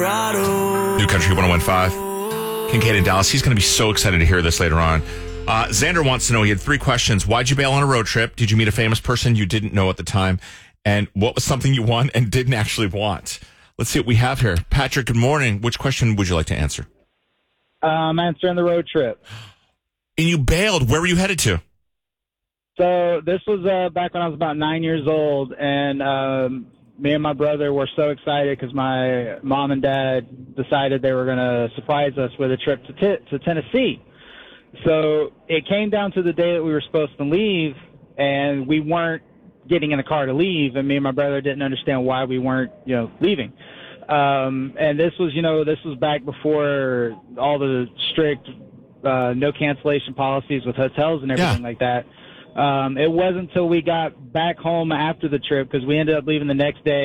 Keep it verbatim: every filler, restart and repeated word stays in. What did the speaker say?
Colorado. New Country one oh one five. Kincaid in Dallas. He's going to be so excited to hear this later on. Uh, Xander wants to know, he had three questions. Why'd you bail on a road trip? Did you meet a famous person you didn't know at the time? And what was something you won and didn't actually want? Let's see what we have here. Patrick, good morning. Which question would you like to answer? Uh, I'm answering the road trip. And you bailed. Where were you headed to? So this was uh, back when I was about nine years old, and um, me and my brother were so excited because my mom and dad decided they were going to surprise us with a trip to, t- to Tennessee. So it came down to the day that we were supposed to leave, and we weren't getting in the car to leave, and me and my brother didn't understand why we weren't, you know, leaving. Um, and this was, you know, this was back before all the strict uh, no cancellation policies with hotels and everything Yeah. like that. Um, it wasn't until we got back home after the trip, because we ended up leaving the next day.